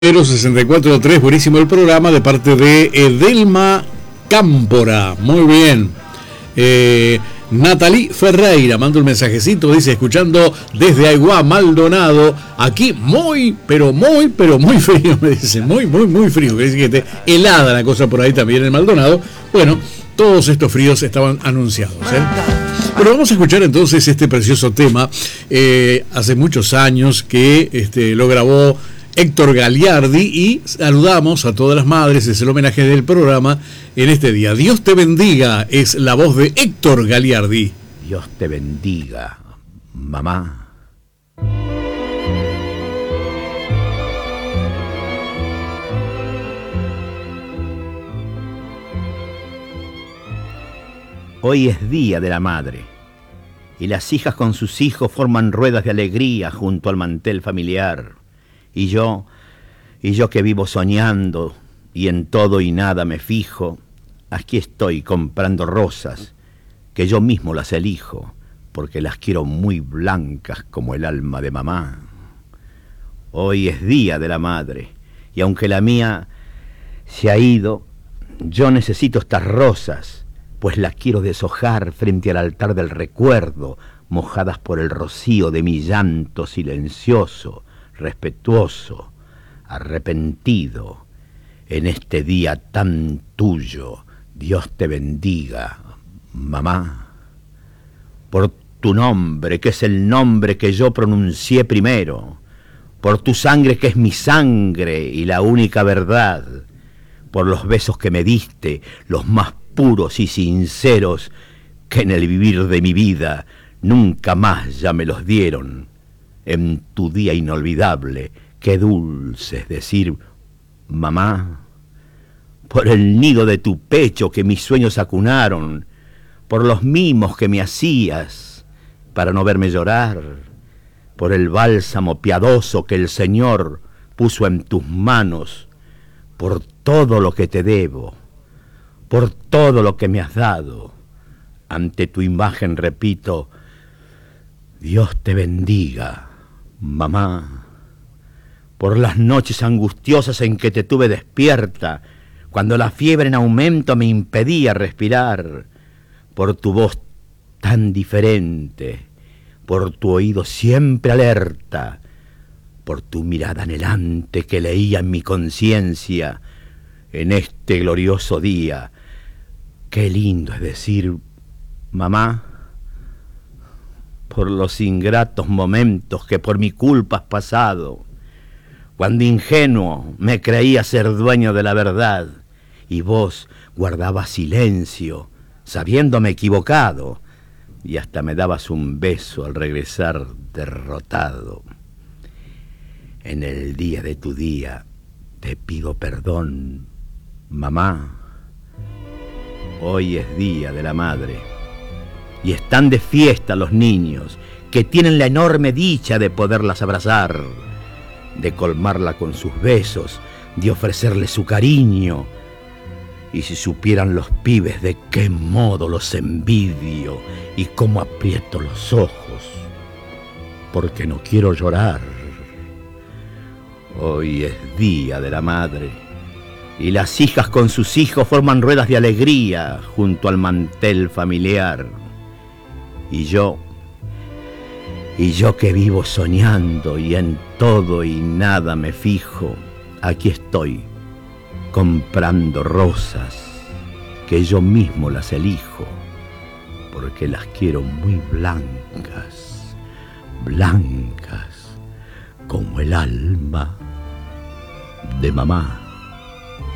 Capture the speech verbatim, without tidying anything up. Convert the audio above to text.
cero sesenta y cuatro tres, buenísimo el programa de parte de Edelma Cámpora. Muy bien. Eh, Natalie Ferreira manda un mensajecito, dice, escuchando desde Aiguá, Maldonado, aquí muy, pero muy, pero muy frío, me dice, muy, muy, muy frío, que dice que te helada la cosa por ahí también en Maldonado. Bueno, todos estos fríos estaban anunciados, ¿eh? Bueno, vamos a escuchar entonces este precioso tema. Eh, hace muchos años que este, lo grabó Héctor Galiardi y saludamos a todas las madres, es el homenaje del programa en este día. Dios te bendiga, es la voz de Héctor Galiardi. Dios te bendiga, mamá. Hoy es Día de la Madre y las hijas con sus hijos forman ruedas de alegría junto al mantel familiar. Y yo, y yo que vivo soñando y en todo y nada me fijo, aquí estoy comprando rosas, que yo mismo las elijo, porque las quiero muy blancas como el alma de mamá. Hoy es Día de la Madre, y aunque la mía se ha ido, yo necesito estas rosas, pues las quiero deshojar frente al altar del recuerdo, mojadas por el rocío de mi llanto silencioso, respetuoso, arrepentido, en este día tan tuyo. Dios te bendiga, mamá, por tu nombre, que es el nombre que yo pronuncié primero, por tu sangre, que es mi sangre y la única verdad, por los besos que me diste, los más puros y sinceros, que en el vivir de mi vida nunca más ya me los dieron. En tu día inolvidable, qué dulce es decir, mamá, por el nido de tu pecho que mis sueños acunaron, por los mimos que me hacías para no verme llorar, por el bálsamo piadoso que el Señor puso en tus manos, por todo lo que te debo, por todo lo que me has dado. Ante tu imagen repito, Dios te bendiga, mamá, por las noches angustiosas en que te tuve despierta, cuando la fiebre en aumento me impedía respirar, por tu voz tan diferente, por tu oído siempre alerta, por tu mirada anhelante que leía en mi conciencia, en este glorioso día. Qué lindo es decir, mamá, por los ingratos momentos que por mi culpa has pasado, cuando ingenuo me creía ser dueño de la verdad, y vos guardabas silencio, sabiéndome equivocado, y hasta me dabas un beso al regresar derrotado. En el día de tu día te pido perdón, mamá. Hoy es Día de la Madre, y están de fiesta los niños, que tienen la enorme dicha de poderlas abrazar, de colmarla con sus besos, de ofrecerle su cariño. Y si supieran los pibes de qué modo los envidio y cómo aprieto los ojos, porque no quiero llorar. Hoy es Día de la Madre, y las hijas con sus hijos forman ruedas de alegría junto al mantel familiar. Y yo, y yo que vivo soñando y en todo y nada me fijo, aquí estoy comprando rosas, que yo mismo las elijo, porque las quiero muy blancas, blancas como el alma de mamá.